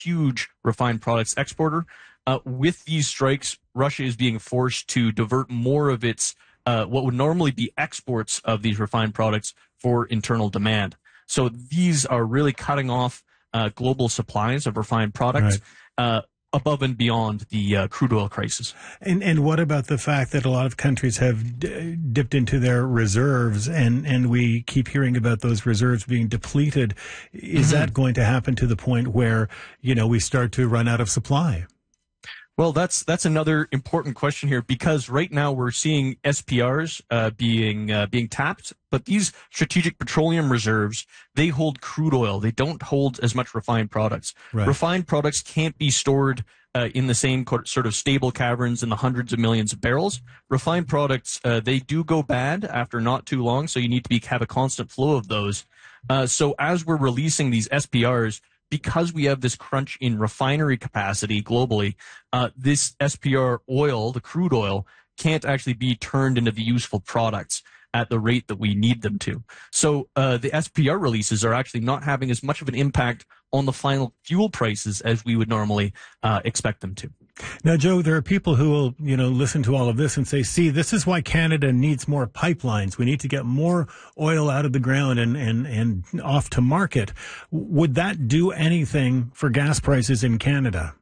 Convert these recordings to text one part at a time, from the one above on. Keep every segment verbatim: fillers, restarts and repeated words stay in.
huge refined products exporter. Uh, with these strikes, Russia is being forced to divert more of its uh, what would normally be exports of these refined products for internal demand. So these are really cutting off uh, global supplies of refined products. Right. Uh, above and beyond the uh, crude oil crisis. And and what about the fact that a lot of countries have d- dipped into their reserves, and, and we keep hearing about those reserves being depleted? Is mm-hmm. that going to happen to the point where, you know, we start to run out of supply? Well, that's that's another important question here, because right now we're seeing S P Rs uh, being uh, being tapped, but these strategic petroleum reserves, they hold crude oil. They don't hold as much refined products. Right. Refined products can't be stored uh, in the same sort of stable caverns in the hundreds of millions of barrels. Refined products, uh, they do go bad after not too long, so you need to be, have a constant flow of those. Uh, so as we're releasing these S P Rs, because we have this crunch in refinery capacity globally, uh, this S P R oil, the crude oil, can't actually be turned into the useful products at the rate that we need them to. So uh, the S P R releases are actually not having as much of an impact on the final fuel prices as we would normally uh, expect them to. Now, Joe, there are people who will, you know, listen to all of this and say, see, this is why Canada needs more pipelines. We need to get more oil out of the ground and, and, and off to market. Would that do anything for gas prices in Canada?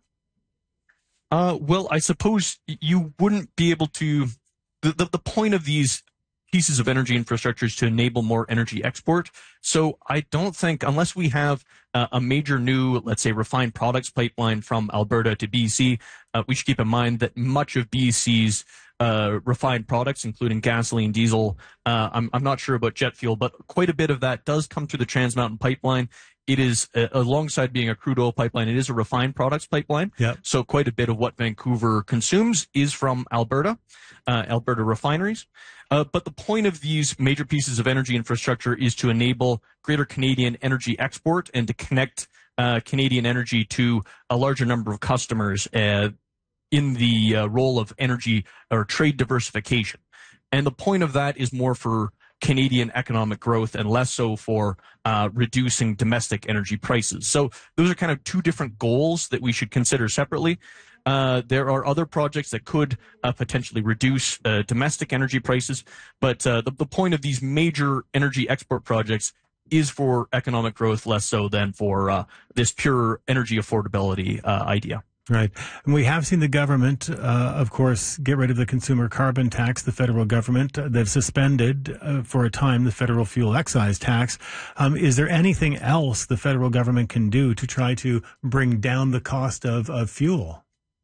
Uh, well, I suppose you wouldn't be able to, the, the, the point of these pieces of energy infrastructure is to enable more energy export. So I don't think, unless we have uh, a major new, let's say, refined products pipeline from Alberta to B C, uh, we should keep in mind that much of B C's uh, refined products, including gasoline, diesel, uh, I'm, I'm not sure about jet fuel, but quite a bit of that does come through the Trans Mountain pipeline. It is, uh, alongside being a crude oil pipeline, it is a refined products pipeline. Yep. So quite a bit of what Vancouver consumes is from Alberta, uh, Alberta refineries. Uh, but the point of these major pieces of energy infrastructure is to enable greater Canadian energy export and to connect uh, Canadian energy to a larger number of customers uh, in the uh, role of energy or trade diversification. And the point of that is more for Canadian economic growth and less so for uh, reducing domestic energy prices. So those are kind of two different goals that we should consider separately. Uh, there are other projects that could uh, potentially reduce uh, domestic energy prices, but uh, the, the point of these major energy export projects is for economic growth, less so than for uh, this pure energy affordability uh, idea. Right. And we have seen the government, uh, of course, get rid of the consumer carbon tax, the federal government. Uh, they've suspended uh, for a time the federal fuel excise tax. Um, is there anything else the federal government can do to try to bring down the cost of, of fuel?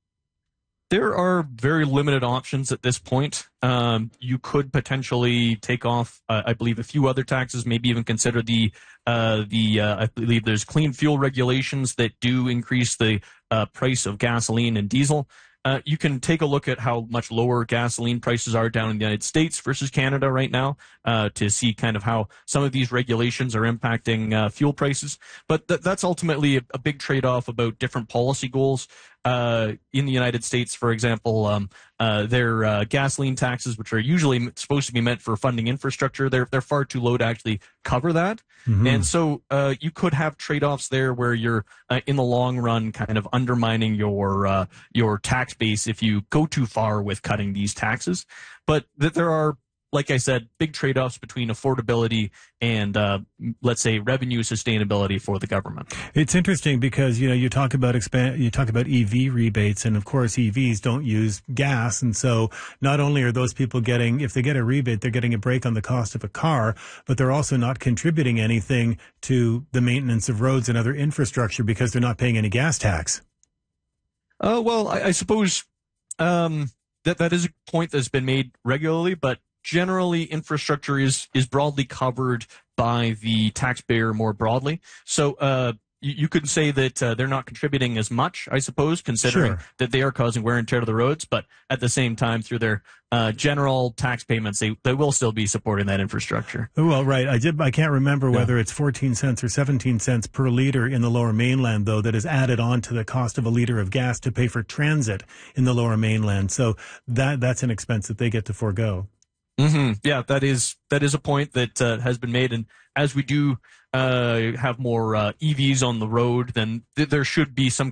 There are very limited options at this point. Um, you could potentially take off, uh, I believe, a few other taxes, maybe even consider the, uh, the uh, I believe there's clean fuel regulations that do increase the uh, price of gasoline and diesel. Uh, you can take a look at how much lower gasoline prices are down in the United States versus Canada right now uh, to see kind of how some of these regulations are impacting uh, fuel prices. But th- that's ultimately a, a big trade-off about different policy goals. Uh, in the United States, for example, um, uh, their uh, gasoline taxes, which are usually supposed to be meant for funding infrastructure, they're they're far too low to actually cover that. Mm-hmm. And so uh, you could have trade-offs there where you're uh, in the long run kind of undermining your uh, your tax base if you go too far with cutting these taxes. But th- there are, like I said, big trade-offs between affordability and, uh, let's say, revenue sustainability for the government. It's interesting because, you know, you talk about expand, you talk about E V rebates, and of course E Vs don't use gas. And so not only are those people getting, if they get a rebate, they're getting a break on the cost of a car, but they're also not contributing anything to the maintenance of roads and other infrastructure because they're not paying any gas tax. Uh, well, I, I suppose um, that that is a point that's been made regularly, but generally, infrastructure is is broadly covered by the taxpayer more broadly. So uh, you, you could say that uh, they're not contributing as much, I suppose, considering sure. that they are causing wear and tear to the roads. But at the same time, through their uh, general tax payments, they they will still be supporting that infrastructure. Well, right. I did. I can't remember yeah. whether it's fourteen cents or seventeen cents per liter in the Lower Mainland, though, that is added on to the cost of a liter of gas to pay for transit in the Lower Mainland. So that that's an expense that they get to forego. Mm-hmm. Yeah, that is that is a point that uh, has been made, and as we do uh, have more uh, E Vs on the road, then th- there should be some